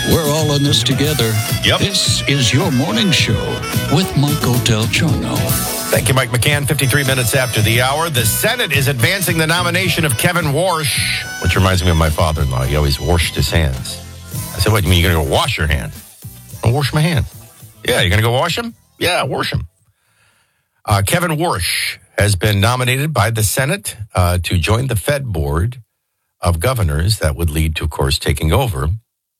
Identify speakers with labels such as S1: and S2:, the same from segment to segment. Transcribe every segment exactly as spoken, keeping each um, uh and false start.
S1: We're all in this together.
S2: Yep.
S1: This is your morning show with Michael Del Giorno.
S2: Thank you, Mike McCann. fifty-three minutes after the hour. The Senate is advancing the nomination of Kevin Warsh, which reminds me of my father-in-law. He always washed his hands. I said, what, you mean you're going to go wash your hand? I'll wash my hand. Yeah, you're going to go wash them? Yeah, wash them. Uh, Kevin Warsh has been nominated by the Senate uh, to join the Fed board of governors that would lead to, of course, taking over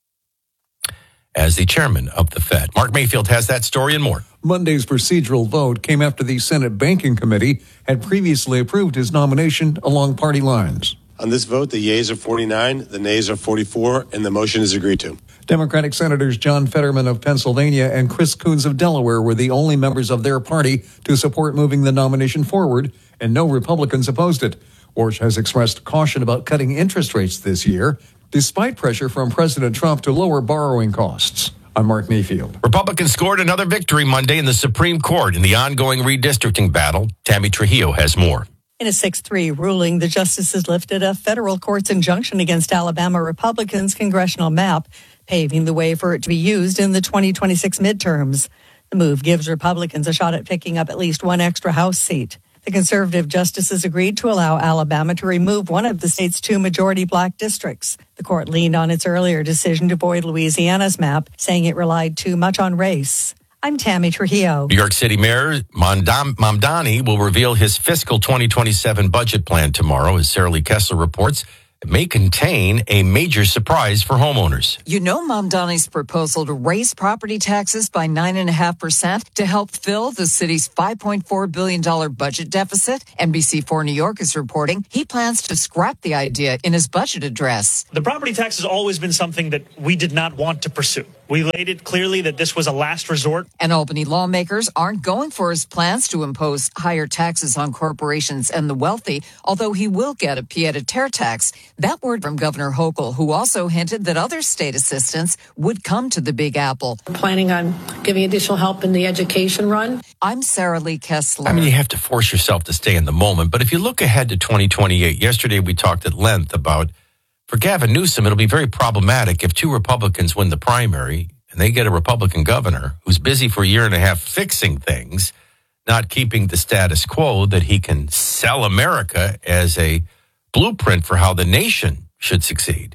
S2: as the chairman of the Fed. Mark Mayfield has that story and more.
S3: Monday's procedural vote came after the Senate Banking Committee had previously approved his nomination along party lines.
S4: On this vote, the yeas are forty-nine, the nays are forty-four, and the motion is agreed to.
S3: Democratic Senators John Fetterman of Pennsylvania and Chris Coons of Delaware were the only members of their party to support moving the nomination forward, and no Republicans opposed it. Warsh has expressed caution about cutting interest rates this year, despite pressure from President Trump to lower borrowing costs. I'm Mark Mayfield.
S2: Republicans scored another victory Monday in the Supreme Court in the ongoing redistricting battle. Tammy Trujillo has more.
S5: In a six three ruling, the justices lifted a federal court's injunction against Alabama Republicans' congressional map, paving the way for it to be used in the twenty twenty-six midterms. The move gives Republicans a shot at picking up at least one extra House seat. The conservative justices agreed to allow Alabama to remove one of the state's two majority black districts. The court leaned on its earlier decision to void Louisiana's map, saying it relied too much on race. I'm Tammy Trujillo.
S2: New York City Mayor Mondam- Mamdani will reveal his fiscal twenty twenty-seven budget plan tomorrow. As Sarah Lee Kessler reports, it may contain a major surprise for homeowners.
S6: You know Mamdani's proposal to raise property taxes by nine point five percent to help fill the city's five point four billion dollars budget deficit? N B C four New York is reporting he plans to scrap the idea in his budget address.
S7: The property tax has always been something that we did not want to pursue. We laid it clearly that this was a last resort.
S6: And Albany lawmakers aren't going for his plans to impose higher taxes on corporations and the wealthy, although he will get a pied-à-terre tax. That word from Governor Hochul, who also hinted that other state assistance would come to the Big Apple.
S8: Planning on giving additional help in the education run.
S6: I'm Sarah Lee Kessler.
S2: I mean, you have to force yourself to stay in the moment. But if you look ahead to twenty twenty-eight, yesterday we talked at length about, for Gavin Newsom, it'll be very problematic if two Republicans win the primary and they get a Republican governor who's busy for a year and a half fixing things, not keeping the status quo, that he can sell America as a blueprint for how the nation should succeed.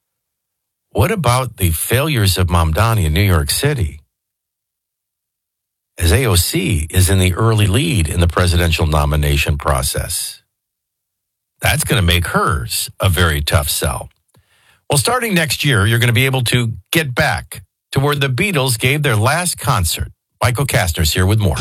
S2: What about the failures of Mamdani in New York City? As A O C is in the early lead in the presidential nomination process. That's going to make hers a very tough sell. Well, starting next year, you're going to be able to get back to where the Beatles gave their last concert. Michael Kastner's here with more.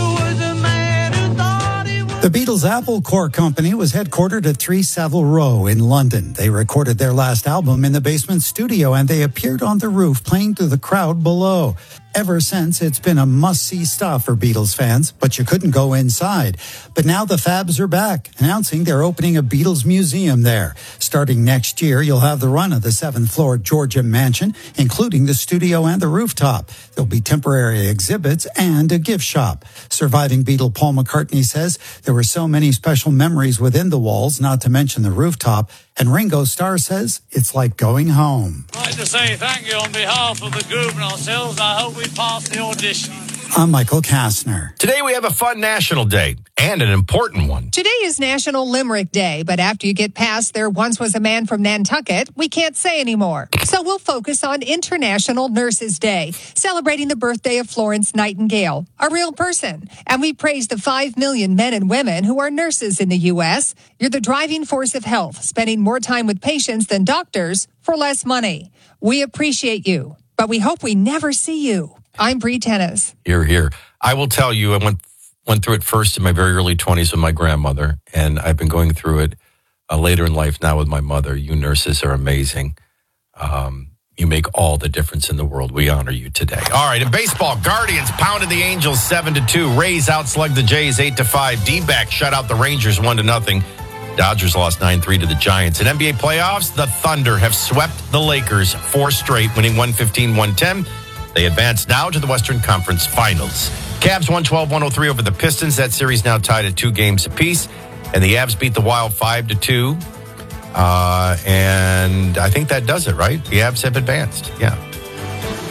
S9: The Beatles' Apple Corps company was headquartered at three Savile Row in London. They recorded their last album in the basement studio, and they appeared on the roof playing to the crowd below. Ever since, it's been a must-see stop for Beatles fans, but you couldn't go inside. But now the Fabs are back, announcing they're opening a Beatles museum there. Starting next year, you'll have the run of the seventh-floor Georgia mansion, including the studio and the rooftop. There'll be temporary exhibits and a gift shop. Surviving Beatle Paul McCartney says there were so many special memories within the walls, not to mention the rooftop. And Ringo Starr says it's like going home.
S10: I'd like to say thank you on behalf of the group and ourselves. I hope we pass the audition.
S9: I'm Michael Kastner.
S2: Today we have a fun national day and an important one.
S11: Today is National Limerick Day, but after you get past there once was a man from Nantucket, we can't say anymore. So we'll focus on International Nurses Day, celebrating the birthday of Florence Nightingale, a real person. And we praise the five million men and women who are nurses in the U S. You're the driving force of health, spending more time with patients than doctors for less money. We appreciate you, but we hope we never see you. I'm Bree Tennis.
S2: Here, here. I will tell you, I went went through it first in my very early twenties with my grandmother, and I've been going through it uh, later in life now with my mother. You nurses are amazing. Um, you make all the difference in the world. We honor you today. All right, in baseball, Guardians pounded the Angels seven to two. Rays outslugged the Jays eight to five. D-backs shut out the Rangers one to nothing. Dodgers lost nine three to the Giants. In N B A playoffs, the Thunder have swept the Lakers four straight, winning one fifteen one ten. They advance now to the Western Conference Finals. Cavs one twelve one oh three over the Pistons. That series now tied at two games apiece. And the Avs beat the Wild five to two. Uh, and I think that does it, right? The Avs have advanced. Yeah.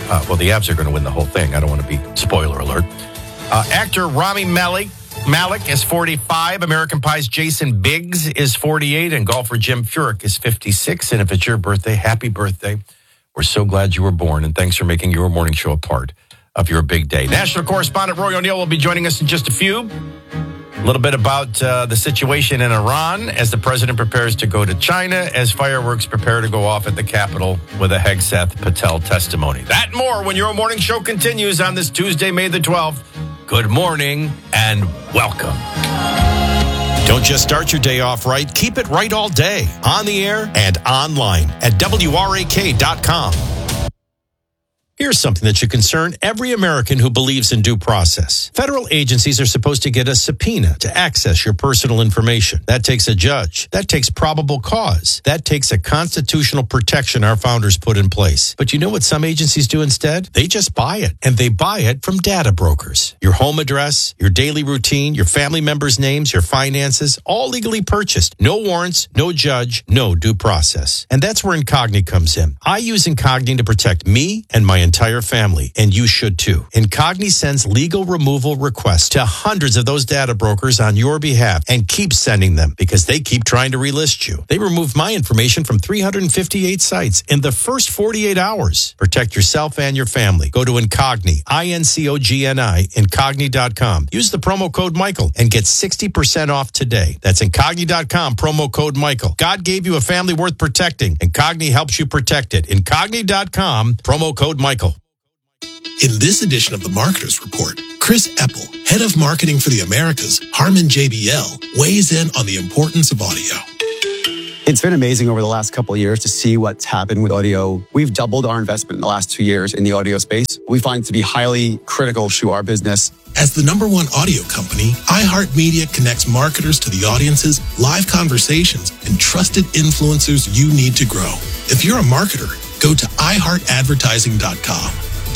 S2: Uh, well, the Avs are going to win the whole thing. I don't want to be spoiler alert. Uh, actor Rami Malek, Malik is forty-five. American Pie's Jason Biggs is forty-eight. And golfer Jim Furyk is fifty-six. And if it's your birthday, happy birthday. We're so glad you were born. And thanks for making your morning show a part of your big day. National correspondent Roy O'Neill will be joining us in just a few. A little bit about uh, the situation in Iran as the president prepares to go to China, as fireworks prepare to go off at the Capitol with a Hegseth Patel testimony. That and more when your morning show continues on this Tuesday, May the twelfth. Good morning and welcome.
S12: Don't just start your day off right. Keep it right all day. On the air and online at W R A K dot com. Here's something that should concern every American who believes in due process. Federal agencies are supposed to get a subpoena to access your personal information. That takes a judge. That takes probable cause. That takes a constitutional protection our founders put in place. But you know what some agencies do instead? They just buy it. And they buy it from data brokers. Your home address, your daily routine, your family members' names, your finances, all legally purchased. No warrants, no judge, no due process. And that's where Incogni comes in. I use Incogni to protect me and my entire family, and you should too. Incogni sends legal removal requests to hundreds of those data brokers on your behalf and keeps sending them because they keep trying to relist you. They removed my information from three hundred fifty-eight sites in the first forty-eight hours. Protect yourself and your family. Go to Incogni, I N C O G N I, Incogni dot com. Use the promo code Michael and get sixty percent off today. That's Incogni dot com, promo code Michael. God gave you a family worth protecting. Incogni helps you protect it. Incogni dot com, promo code Michael.
S13: In this edition of the Marketers Report, Chris Eppel, head of marketing for the Americas, Harman J B L, weighs in on the importance of audio.
S14: It's been amazing over the last couple of years to see what's happened with audio. We've doubled our investment in the last two years in the audio space. We find it to be highly critical to our business.
S13: As the number one audio company, iHeartMedia connects marketers to the audiences, live conversations, and trusted influencers you need to grow. If you're a marketer, go to i heart advertising dot com.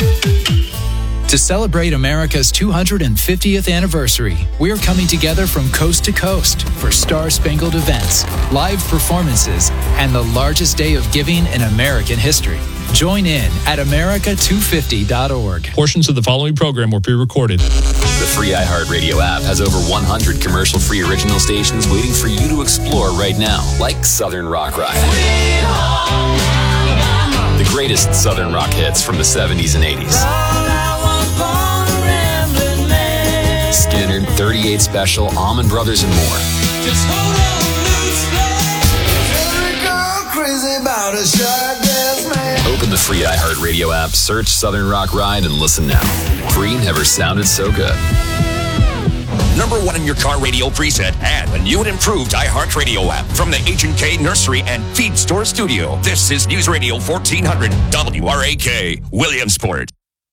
S15: To celebrate America's two hundred fiftieth anniversary, we're coming together from coast to coast for star-spangled events, live performances, and the largest day of giving in American history. Join in at America two fifty dot org.
S16: Portions of the following program were pre-recorded.
S17: The free iHeartRadio app has over one hundred commercial-free original stations waiting for you to explore right now, like Southern Rock Ride. The greatest Southern rock hits from the seventies and eighties. Skinner, thirty-eight Special, Allman Brothers, and more. Open the free iHeartRadio app, search Southern Rock Ride, and listen now. Free never sounded so good.
S18: Number one in your car radio preset and a new and improved iHeartRadio app from the H and K Nursery and Feed Store Studio. This is News Radio fourteen hundred W R A K, Williamsport.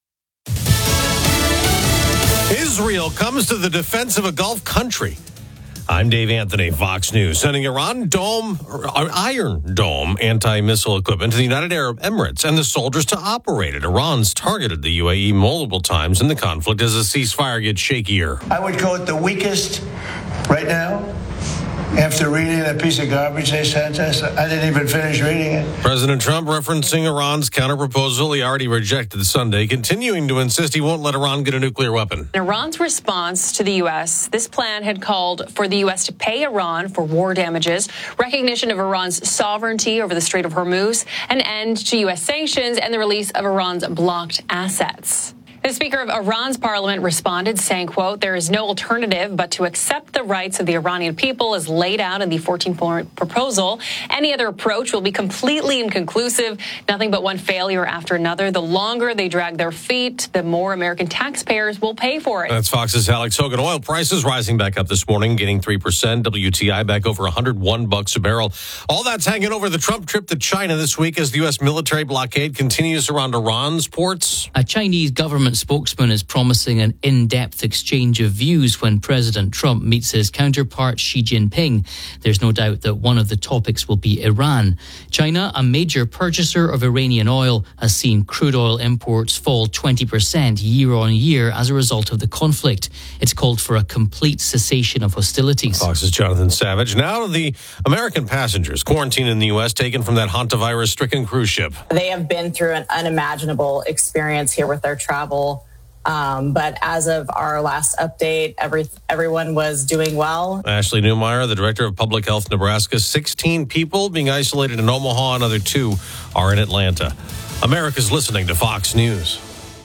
S19: Israel comes to the defense of a Gulf country. I'm Dave Anthony, Fox News, sending Iran Dome, or Iron Dome anti-missile equipment to the United Arab Emirates and the soldiers to operate it. Iran's targeted the U A E multiple times in the conflict as the ceasefire gets shakier.
S20: I would call it the weakest right now. After reading that piece of garbage they sent us, I didn't even finish reading it.
S19: President Trump referencing Iran's counterproposal he already rejected Sunday, continuing to insist he won't let Iran get a nuclear weapon.
S21: In Iran's response to the U S, this plan had called for the U S to pay Iran for war damages, recognition of Iran's sovereignty over the Strait of Hormuz, an end to U S sanctions, and the release of Iran's blocked assets. The Speaker of Iran's parliament responded, saying, quote, there is no alternative but to accept the rights of the Iranian people as laid out in the fourteen-point proposal. Any other approach will be completely inconclusive, nothing but one failure after another. The longer they drag their feet, the more American taxpayers will pay for it.
S19: That's Fox's Alex Hogan. Oil prices rising back up this morning, gaining three percent. W T I back over one hundred one bucks a barrel. All that's hanging over the Trump trip to China this week as the U S military blockade continues around Iran's ports.
S22: A Chinese government
S1: government spokesman is promising an in-depth exchange of views when President Trump meets his counterpart Xi Jinping. There's no doubt that one of the topics will be Iran. China, a major purchaser of Iranian oil, has seen crude oil imports fall twenty percent year on year as a result of the conflict. It's called for a complete cessation of hostilities.
S19: Fox's Jonathan Savage. Now to the American passengers quarantined in the U S taken from that hantavirus-stricken cruise ship.
S22: They have been through an unimaginable experience here with their travel. Um, but as of our last update, every everyone was doing well.
S19: Ashley Newmeyer, the director of Public Health Nebraska. sixteen people being isolated in Omaha. Another two are in Atlanta. America's listening to Fox News.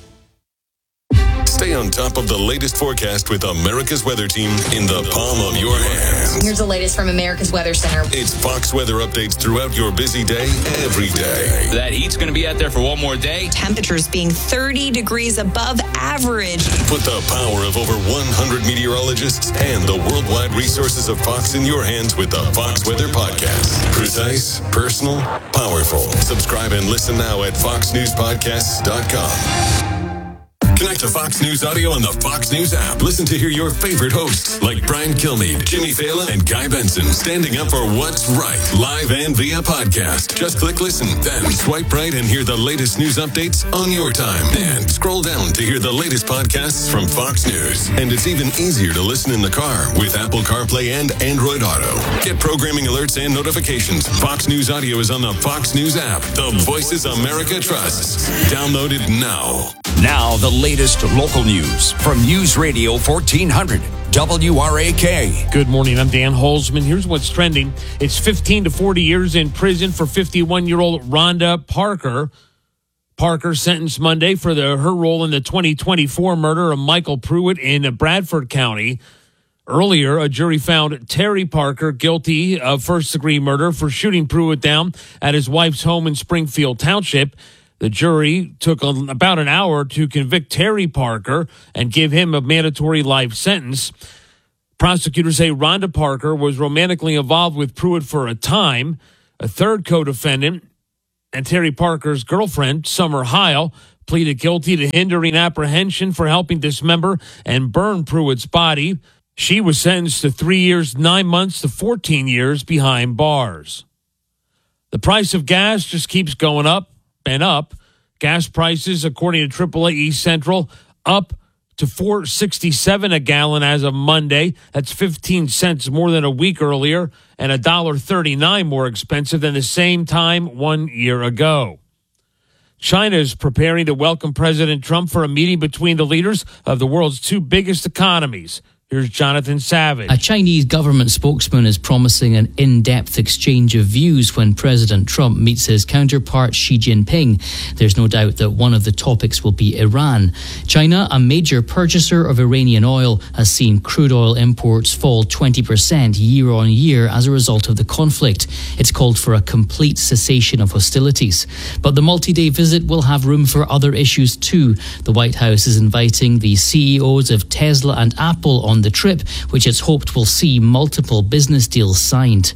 S23: Stay on top of the latest forecast with America's Weather Team in the palm of your hands.
S24: Here's the latest from America's Weather Center.
S23: It's Fox weather updates throughout your busy day, every day.
S17: That heat's going to be out there for one more day.
S24: Temperatures being thirty degrees above average.
S23: Put the power of over one hundred meteorologists and the worldwide resources of Fox in your hands with the Fox Weather Podcast. Precise, personal, powerful. Subscribe and listen now at fox news podcasts dot com. Connect to Fox News Audio on the Fox News app. Listen to hear your favorite hosts like Brian Kilmeade, Jimmy Fallon, and Guy Benson standing up for what's right, live and via podcast. Just click listen, then swipe right and hear the latest news updates on your time. And scroll down to hear the latest podcasts from Fox News. And it's even easier to listen in the car with Apple CarPlay and Android Auto. Get programming alerts and notifications. Fox News Audio is on the Fox News app. The voices America trusts. Download it now.
S18: Now, the latest local news from News Radio fourteen hundred W R A K.
S25: Good morning. I'm Dan Holzman. Here's what's trending. It's fifteen to forty years in prison for fifty-one-year-old Rhonda Parker. Parker sentenced Monday for the, her role in the twenty twenty-four murder of Michael Pruitt in Bradford County. Earlier, a jury found Terry Parker guilty of first-degree murder for shooting Pruitt down at his wife's home in Springfield Township. The jury took about an hour to convict Terry Parker and give him a mandatory life sentence. Prosecutors say Rhonda Parker was romantically involved with Pruitt for a time. A third co-defendant and Terry Parker's girlfriend, Summer Heil, pleaded guilty to hindering apprehension for helping dismember and burn Pruitt's body. She was sentenced to three years, nine months to fourteen years behind bars. The price of gas just keeps going up and up. Gas prices, according to triple A East Central, up to four dollars and sixty-seven cents a gallon as of Monday. That's fifteen cents more than a week earlier and one dollar and thirty-nine cents more expensive than the same time one year ago. China is preparing to welcome President Trump for a meeting between the leaders of the world's two biggest economies. Here's Jonathan Savage.
S1: A Chinese government spokesman is promising an in-depth exchange of views when President Trump meets his counterpart Xi Jinping. There's no doubt that one of the topics will be Iran. China, a major purchaser of Iranian oil, has seen crude oil imports fall twenty percent year on year as a result of the conflict. It's called for a complete cessation of hostilities. But the multi-day visit will have room for other issues too. The White House is inviting the C E Os of Tesla and Apple on the trip, which it's hoped will see multiple business deals signed.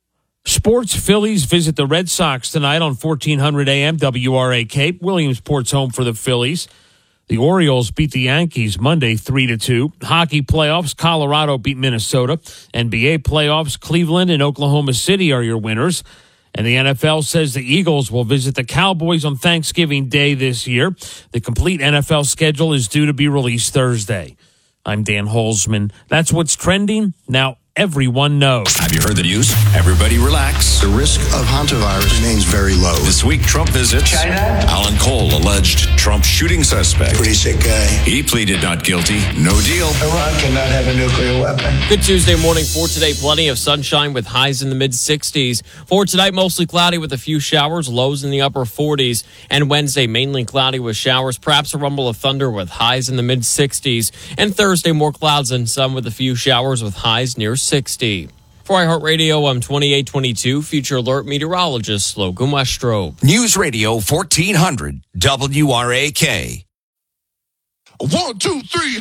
S25: Sports: Phillies visit the Red Sox tonight on fourteen hundred A M W R A K. Williamsport's home for the Phillies. The Orioles beat the Yankees Monday three to two. Hockey playoffs: Colorado beat Minnesota. N B A playoffs: Cleveland and Oklahoma City are your winners. And the N F L says the Eagles will visit the Cowboys on Thanksgiving Day this year. The complete N F L schedule is due to be released Thursday. I'm Dan Holzman. That's what's trending. Now everyone knows.
S18: Have you heard the news? Everybody relax.
S26: The risk of hantavirus remains very low.
S18: This week, Trump visits
S20: China.
S18: Alan Cole, alleged Trump shooting suspect.
S20: Pretty sick guy.
S18: He pleaded not guilty. No deal.
S20: Iran cannot have a nuclear weapon.
S27: Good Tuesday morning for today. Plenty of sunshine with highs in the mid sixties. For tonight, mostly cloudy with a few showers, lows in the upper forties. And Wednesday, mainly cloudy with showers, perhaps a rumble of thunder with highs in the mid sixties. And Thursday, more clouds and sun with a few showers with highs near sixty. For iHeartRadio, I'm twenty-eight twenty-two Future Alert meteorologist Logan Westrope.
S18: News Radio fourteen hundred W R A K.
S23: One, two, three.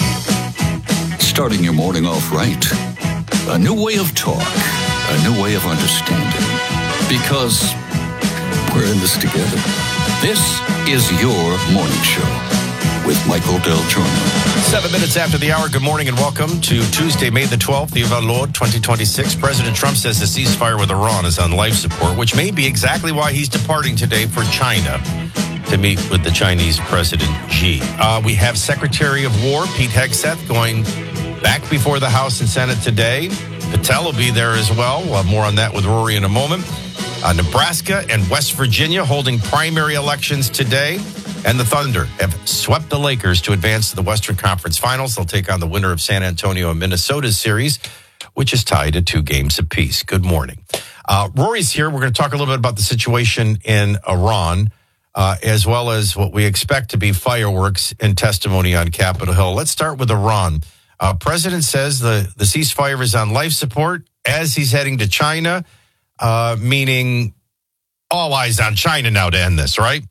S28: Starting your morning off right. A new way of talk. A new way of understanding. Because we're in this together. This is your morning show. with Michael Del Giorno.
S2: Seven minutes after the hour, good morning and welcome to Tuesday, May the twelfth, the Lord twenty twenty-six. President Trump says the ceasefire with Iran is on life support, which may be exactly why he's departing today for China to meet with the Chinese President Xi. Uh, we have Secretary of War Pete Hegseth going back before the House and Senate today. Patel will be there as well. We'll have more on that with Rory in a moment. Uh, Nebraska and West Virginia holding primary elections today. And the Thunder have swept the Lakers to advance to the Western Conference Finals. They'll take on the winner of San Antonio and Minnesota's series, which is tied at two games apiece. Good morning. Uh, Rory's here. We're going to talk a little bit about the situation in Iran, uh, as well as what we expect to be fireworks and testimony on Capitol Hill. Let's start with Iran. Uh, President says the, the ceasefire is on life support as he's heading to China, uh, meaning all eyes on China now to end this, right?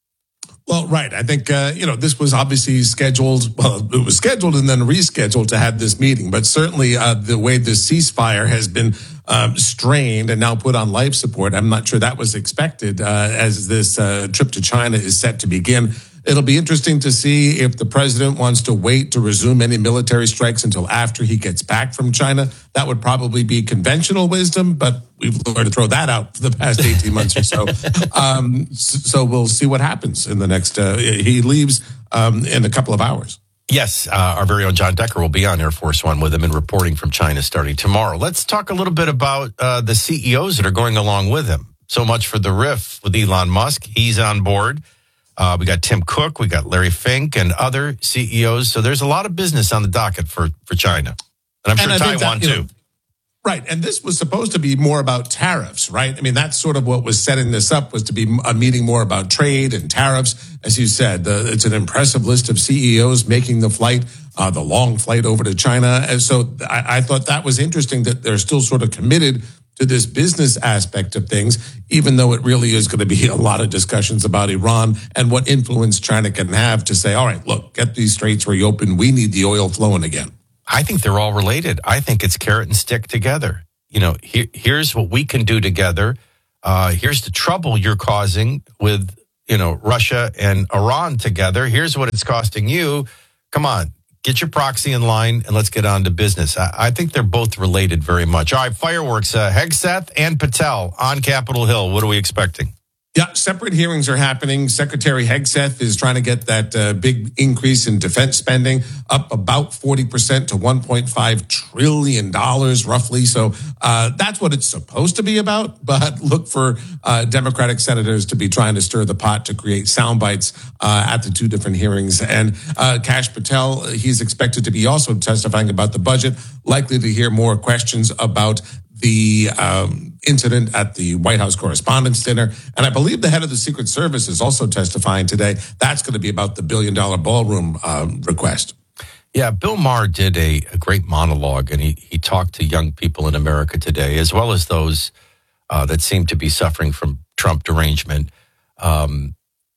S13: Well, right. I think, uh, you know, this was obviously scheduled. Well, it was scheduled and then rescheduled to have this meeting. But certainly uh, the way the ceasefire has been um, strained and now put on life support, I'm not sure that was expected uh, as this uh, trip to China is set to begin. It'll be interesting to see if the president wants to wait to resume any military strikes until after he gets back from China. That would probably be conventional wisdom, but we've learned to throw that out for the past eighteen months or so. Um, so we'll see what happens in the next, uh, he leaves um, in a couple of hours.
S2: Yes, uh, our very own John Decker will be on Air Force One with him and reporting from China starting tomorrow. Let's talk a little bit about uh, the C E Os that are going along with him. So much for the riff with Elon Musk. He's on board. Uh, we got Tim Cook, we got Larry Fink, and other C E Os. So there's a lot of business on the docket for, for China. And I'm sure and Taiwan, that, too. Know,
S13: right. And this was supposed to be more about tariffs, right? I mean, that's sort of what was setting this up, was to be a meeting more about trade and tariffs. As you said, the, it's an impressive list of C E Os making the flight, uh, the long flight over to China. And so I, I thought that was interesting that they're still sort of committed to this business aspect of things, even though it really is going to be a lot of discussions about Iran and what influence China can have to say, all right, look, get these straits reopened. We need the oil flowing again.
S2: I think they're all related. I think it's carrot and stick together. You know, here, here's what we can do together. Uh, here's the trouble you're causing with, you know, Russia and Iran together. Here's what it's costing you. Come on. Get your proxy in line and let's get on to business. I, I think they're both related very much. All right, fireworks. Uh, Hegseth and Patel on Capitol Hill. What are we expecting?
S13: Yeah, separate hearings are happening. Secretary Hegseth is trying to get that uh, big increase in defense spending up about forty percent to one point five trillion dollars roughly. So uh, that's what it's supposed to be about. But look for uh, Democratic senators to be trying to stir the pot to create sound bites uh, at the two different hearings. And uh, Kash Patel, he's expected to be also testifying about the budget, likely to hear more questions about the um, incident at the White House Correspondents' Dinner. And I believe the head of the Secret Service is also testifying today. That's going to be about the billion dollar ballroom um, request.
S2: Yeah, Bill Maher did a, a great monologue, and he, he talked to young people in America today, as well as those uh, that seem to be suffering from Trump derangement. Um,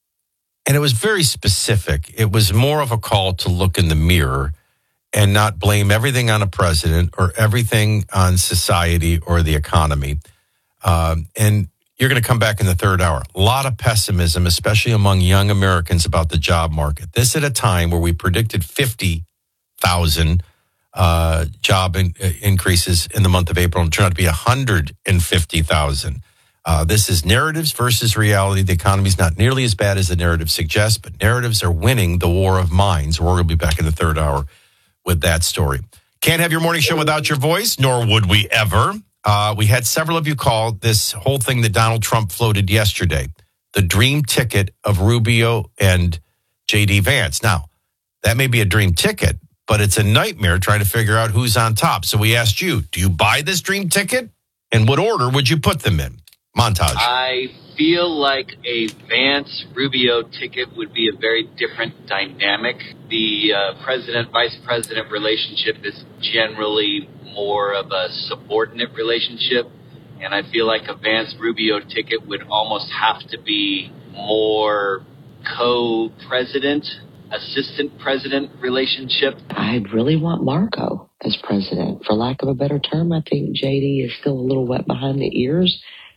S2: and it was very specific. It was more of a call to look in the mirror and not blame everything on a president or everything on society or the economy. Um, and you're going to come back in the third hour. A lot of pessimism, especially among young Americans, about the job market. This at a time where we predicted fifty thousand uh, job in, uh, increases in the month of April, and it turned out to be one hundred fifty thousand. Uh, this is narratives versus reality. The economy's not nearly as bad as the narrative suggests, but narratives are winning the war of minds. We're going to be back in the third hour with that story. Can't have your morning show without your voice, nor would we ever. Uh, we had several of you call this whole thing that Donald Trump floated yesterday, the dream ticket of Rubio and J D Vance. Now, that may be a dream ticket, but it's a nightmare trying to figure out who's on top. So we asked you, do you buy this dream ticket? And what order would you put them in? Montage.
S3: I feel like a Vance-Rubio ticket would be a very different dynamic. The uh, president-vice president relationship is generally more of a subordinate relationship, and I feel like a Vance-Rubio ticket would almost have to be more co-president, assistant president relationship.
S4: I'd really want Marco as president. For lack of a better term, I think J D is still a little wet behind the ears.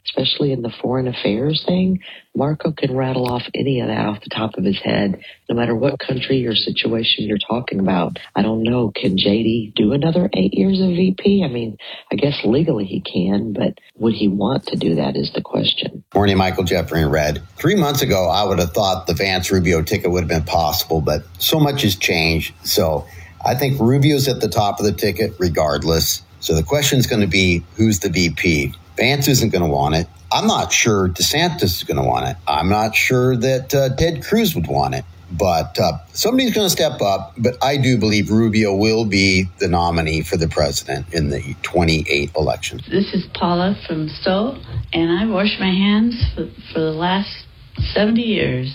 S4: especially in the foreign affairs thing, Marco can rattle off any of that off the top of his head, no matter what country or situation you're talking about. I don't know. Can J D do another eight years of V P? I mean, I guess legally he can, but would he want to do that is the question.
S5: Morning, Michael Jeffrey in red. Three months ago, I would have thought the Vance-Rubio ticket would have been possible, but so much has changed. So I think Rubio's at the top of the ticket regardless. So the question is going to be, who's the V P? Vance isn't going to want it. I'm not sure DeSantis is going to want it. I'm not sure that uh, Ted Cruz would want it. But uh, somebody's going to step up. But I do believe Rubio will be the nominee for the president in the twenty-eight election.
S6: This is Paula from Stowe, and I wash my hands for, for the last seventy years.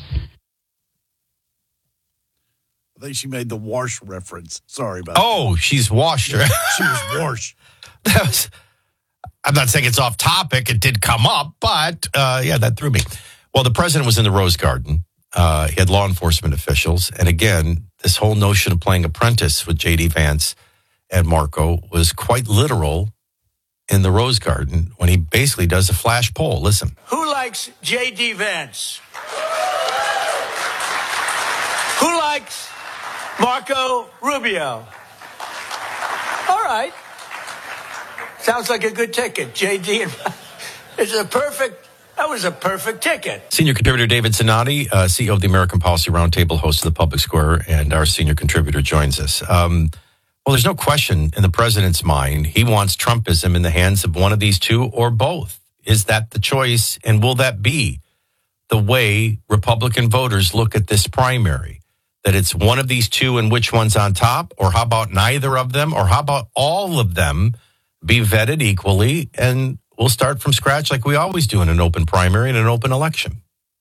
S7: I think she made the wash reference. Sorry about
S12: oh, that. she's washed her.
S7: She was washed.
S12: That was, I'm not saying it's off topic. It did come up, but uh, yeah, that threw me. Well, the president was in the Rose Garden. Uh, he had law enforcement officials. And again, this whole notion of playing apprentice with J D Vance and Marco was quite literal in the Rose Garden when he basically does a flash poll. Listen.
S20: Who likes J D Vance? Who likes Marco Rubio? All right. Sounds like a good ticket. J D and it's a perfect, that was a perfect ticket.
S2: Senior contributor David Zanotti, uh, C E O of the American Policy Roundtable, host of the Public Square, and our senior contributor joins us. Um, well, there's no question in the president's mind, he wants Trumpism in the hands of one of these two or both. Is that the choice? And will that be the way Republican voters look at this primary? That it's one of these two and which one's on top? Or how about neither of them? Or how about all of them be vetted equally? And we'll start from scratch like we always do in an open primary and an open election.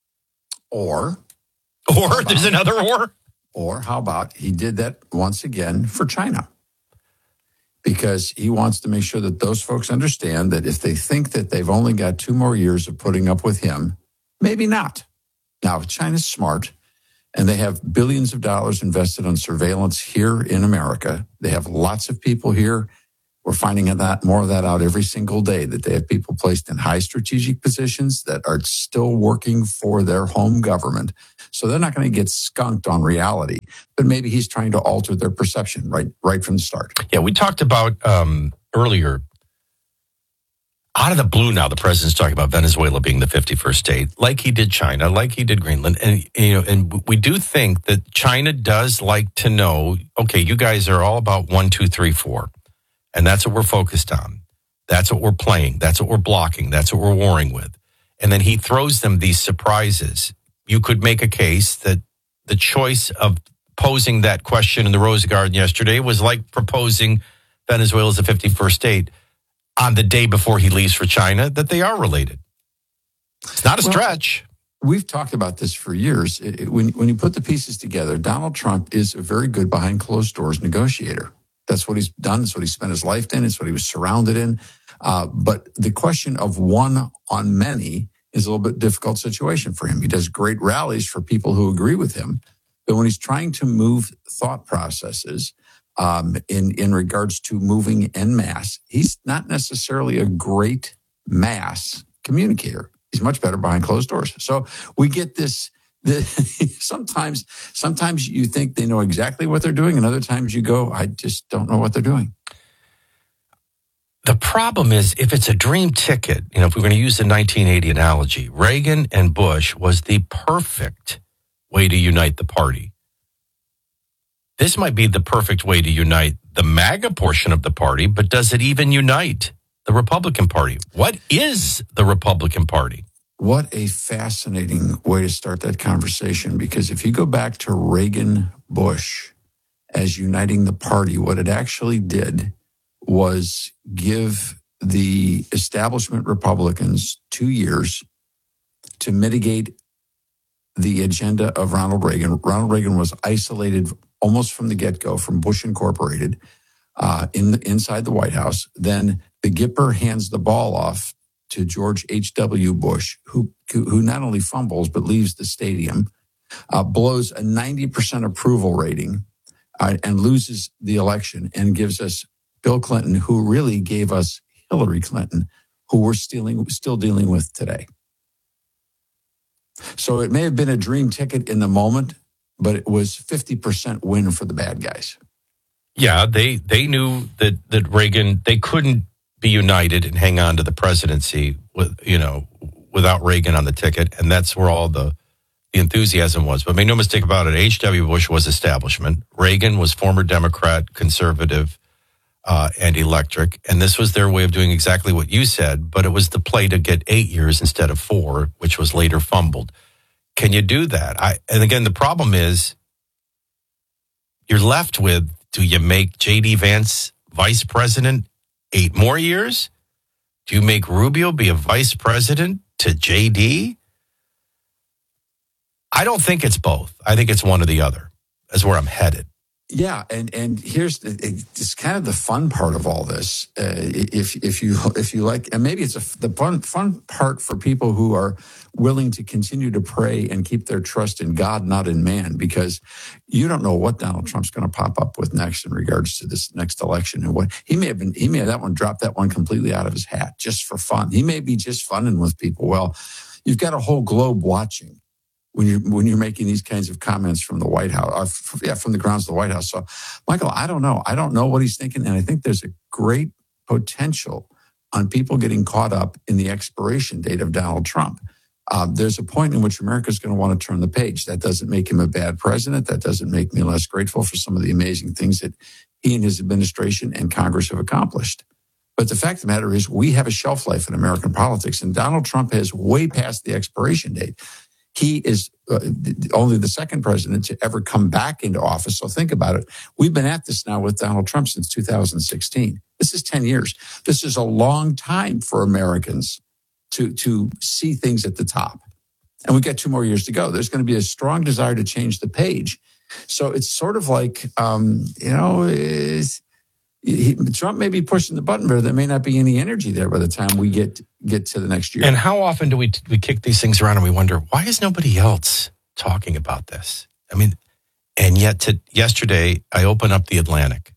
S8: Or.
S12: Or, about, there's another or.
S8: Or how about he did that once again for China? Because he wants to make sure that those folks understand that if they think that they've only got two more years of putting up with him, maybe not. Now, China's smart. And they have billions of dollars invested on surveillance here in America. They have lots of people here. We're finding that more of that out every single day, that they have people placed in high strategic positions that are still working for their home government. So they're not going to get skunked on reality. But maybe he's trying to alter their perception right, right from the start.
S2: Yeah, we talked about um, earlier, out of the blue now, the president's talking about Venezuela being the fifty-first state, like he did China, like he did Greenland. And, you know, and we do think that China does like to know, okay, you guys are all about one, two, three, four. And that's what we're focused on. That's what we're playing. That's what we're blocking. That's what we're warring with. And then he throws them these surprises. You could make a case that the choice of posing that question in the Rose Garden yesterday was like proposing Venezuela as the fifty-first state on the day before he leaves for China, that they are related. It's not a well, stretch.
S8: We've talked about this for years. It, it, when, when you put the pieces together, Donald Trump is a very good behind closed doors negotiator. That's what he's done. It's what he spent his life in. It's what he was surrounded in. Uh, but the question of one on many is a little bit difficult situation for him. He does great rallies for people who agree with him. But when he's trying to move thought processes, Um, in, in regards to moving en masse, he's not necessarily a great mass communicator. He's much better behind closed doors. So we get this, this sometimes, sometimes you think they know exactly what they're doing, and other times you go, I just don't know what they're doing.
S2: The problem is, if it's a dream ticket, you know, if we're going to use the nineteen eighty analogy, Reagan and Bush was the perfect way to unite the party. This might be the perfect way to unite the MAGA portion of the party, but does it even unite the Republican Party? What is the Republican Party?
S8: What a fascinating way to start that conversation, because if you go back to Reagan Bush as uniting the party, what it actually did was give the establishment Republicans two years to mitigate the agenda of Ronald Reagan. Ronald Reagan was isolated almost from the get-go from Bush Incorporated uh, in the, inside the White House. Then the Gipper hands the ball off to George H W. Bush, who who not only fumbles but leaves the stadium, uh, blows a ninety percent approval rating, uh, and loses the election and gives us Bill Clinton, who really gave us Hillary Clinton, who we're stealing, still dealing with today. So it may have been a dream ticket in the moment, but it was fifty percent win for the bad guys.
S2: Yeah, they they knew that that Reagan, they couldn't be united and hang on to the presidency with, you know, without Reagan on the ticket, and that's where all the, the enthusiasm was. But make no mistake about it, H W. Bush was establishment. Reagan was former Democrat, conservative, uh, and electric, and this was their way of doing exactly what you said, but it was the play to get eight years instead of four, which was later fumbled. Can you do that? I, and again, the problem is you're left with, do you make J D. Vance vice president eight more years? Do you make Rubio be a vice president to J D? I don't think it's both. I think it's one or the other. That's where I'm headed.
S8: Yeah, and and here's the, it's kind of the fun part of all this. Uh, if if you if you like, and maybe it's a, the fun fun part for people who are willing to continue to pray and keep their trust in God, not in man, because you don't know what Donald Trump's going to pop up with next in regards to this next election, and what he may have been. He may have that one dropped that one completely out of his hat just for fun. He may be just funning with people. Well, you've got a whole globe watching when you're when you're making these kinds of comments from the White House, or f- yeah, from the grounds of the White House. So, Michael, I don't know. I don't know what he's thinking, and I think there's a great potential on people getting caught up in the expiration date of Donald Trump. Um, there's a point in which America's going to want to turn the page. That doesn't make him a bad president. That doesn't make me less grateful for some of the amazing things that he and his administration and Congress have accomplished. But the fact of the matter is, we have a shelf life in American politics, and Donald Trump has way past the expiration date. He is uh, only the second president to ever come back into office. So think about it. We've been at this now with Donald Trump since two thousand sixteen. This is ten years. This is a long time for Americans to, to see things at the top. And we got two more years to go. There's going to be a strong desire to change the page. So it's sort of like, um, you know, it's, he, Trump may be pushing the button, but there may not be any energy there by the time we get get to the next year.
S2: And how often do we we kick these things around and we wonder, why is nobody else talking about this? I mean, and yet to, yesterday I opened up the Atlantic.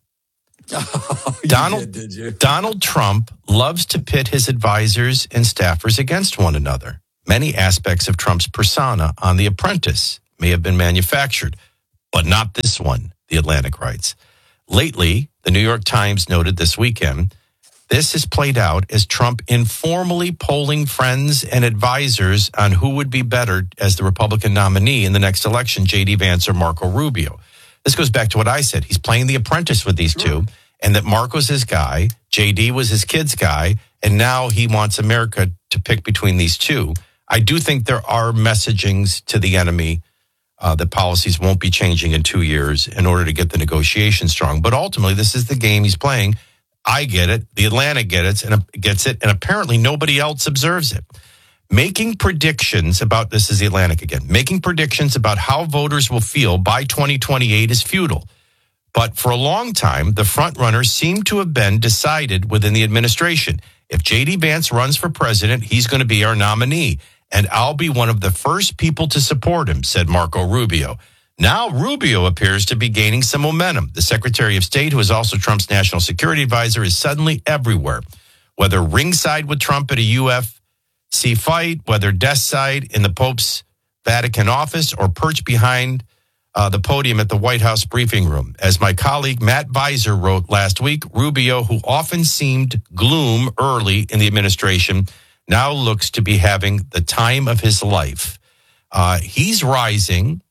S8: Oh,
S2: Donald,
S8: did, did you?
S2: Donald Trump loves to pit his advisors and staffers against one another. Many aspects of Trump's persona on The Apprentice may have been manufactured, but not this one, the Atlantic writes. Lately, the New York Times noted this weekend, this has played out as Trump informally polling friends and advisors on who would be better as the Republican nominee in the next election, J D. Vance or Marco Rubio. This goes back to what I said. He's playing The Apprentice with these two, and that Marco's his guy, J D was his kid's guy, and now he wants America to pick between these two. I do think there are messagings to the enemy Uh, that policies won't be changing in two years in order to get the negotiation strong. But ultimately, this is the game he's playing. I get it. The Atlantic gets it, and gets it, and apparently nobody else observes it. Making predictions about, this is the Atlantic again, making predictions about how voters will feel by twenty twenty-eight is futile. But for a long time, the front runners seem to have been decided within the administration. If J D. Vance runs for president, he's going to be our nominee. And I'll be one of the first people to support him, said Marco Rubio. Now Rubio appears to be gaining some momentum. The Secretary of State, who is also Trump's national security advisor, is suddenly everywhere. Whether ringside with Trump at a U F C fight, whether desk side in the Pope's Vatican office, or perched behind uh, the podium at the White House briefing room. As my colleague Matt Visor wrote last week, Rubio, who often seemed gloom early in the administration, now looks to be having the time of his life. Uh, he's rising.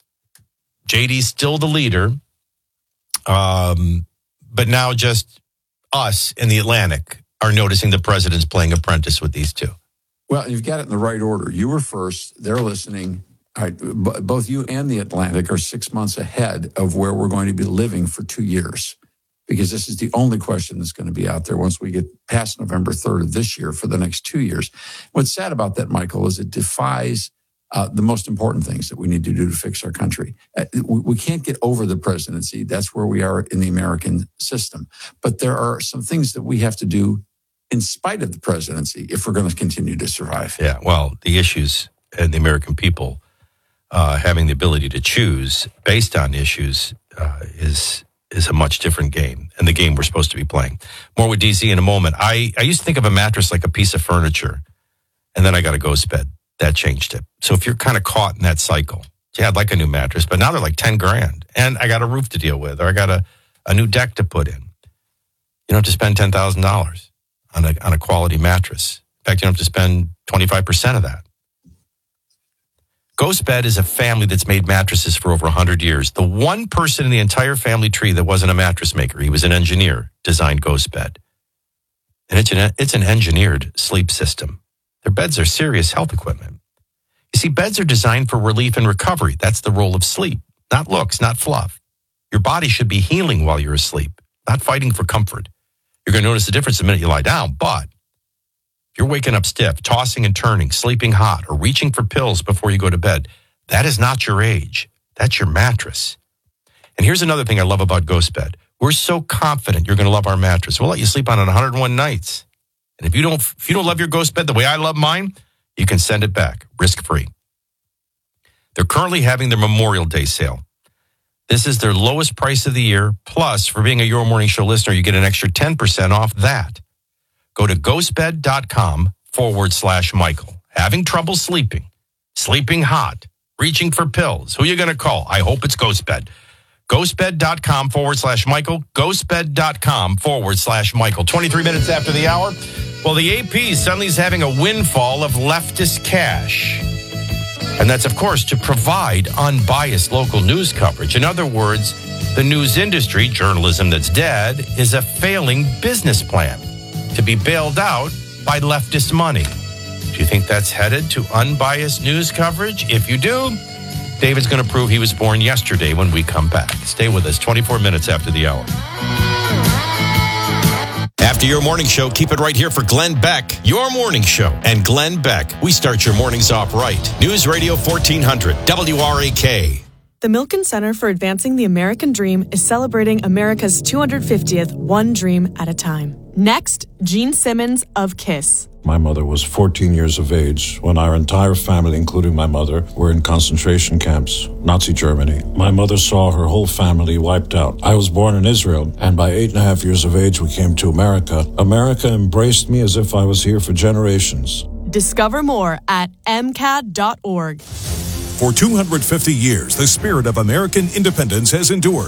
S2: J D's still the leader. Um, but now just us in the Atlantic are noticing the president's playing apprentice with these two.
S8: Well, you've got it in the right order. You were first. They're listening. All right, b- both you and the Atlantic are six months ahead of where we're going to be living for two years. Because this is the only question that's going to be out there once we get past November third of this year for the next two years. What's sad about that, Michael, is it defies uh, the most important things that we need to do to fix our country. Uh, we, we can't get over the presidency. That's where we are in the American system. But there are some things that we have to do in spite of the presidency if we're going to continue to survive.
S2: Yeah, well, the issues and the American people uh, having the ability to choose based on issues uh, is is a much different game, and the game we're supposed to be playing. More with D C in a moment. I, I used to think of a mattress like a piece of furniture, and then I got a ghost bed. That changed it. So if you're kind of caught in that cycle, yeah, I'd like a new mattress, but now they're like ten grand, and I got a roof to deal with, or I got a, a new deck to put in. You don't have to spend ten thousand dollars on a, on a quality mattress. In fact, you don't have to spend twenty-five percent of that. Ghost Bed is a family that's made mattresses for over one hundred years. The one person in the entire family tree that wasn't a mattress maker, he was an engineer, designed Ghost Bed. And it's an, it's an engineered sleep system. Their beds are serious health equipment. You see, beds are designed for relief and recovery. That's the role of sleep, not looks, not fluff. Your body should be healing while you're asleep, not fighting for comfort. You're going to notice the difference the minute you lie down, but you're waking up stiff, tossing and turning, sleeping hot, or reaching for pills before you go to bed. That is not your age. That's your mattress. And here's another thing I love about Ghost Bed. We're so confident you're going to love our mattress. We'll let you sleep on it one hundred one nights. And if you don't, if you don't love your Ghost Bed the way I love mine, you can send it back, risk-free. They're currently having their Memorial Day sale. This is their lowest price of the year. Plus, for being a Your Morning Show listener, you get an extra ten percent off that. Go to ghostbed.com forward slash Michael. Having trouble sleeping, sleeping hot, reaching for pills. Who are you going to call? I hope it's Ghostbed. Ghostbed.com forward slash Michael. Ghostbed.com forward slash Michael. twenty-three minutes after the hour. Well, the A P suddenly is having a windfall of leftist cash. And that's, of course, to provide unbiased local news coverage. In other words, the news industry, journalism that's dead, is a failing business plan to be bailed out by leftist money. Do you think that's headed to unbiased news coverage? If you do, David's going to prove he was born yesterday when we come back. Stay with us, twenty-four minutes after the hour.
S12: After your morning show, keep it right here for Glenn Beck. Your morning show. And Glenn Beck, we start your mornings off right. News Radio fourteen hundred, W R A K.
S9: The Milken Center for Advancing the American Dream is celebrating America's two hundred fiftieth One Dream at a Time. Next, Gene Simmons of KISS.
S10: My mother was fourteen years of age when our entire family, including my mother, were in concentration camps, Nazi Germany. My mother saw her whole family wiped out. I was born in Israel, and by eight and a half years of age, we came to America. America embraced me as if I was here for generations.
S9: Discover more at m c a d dot org.
S11: For two hundred fifty years, the spirit of American independence has endured.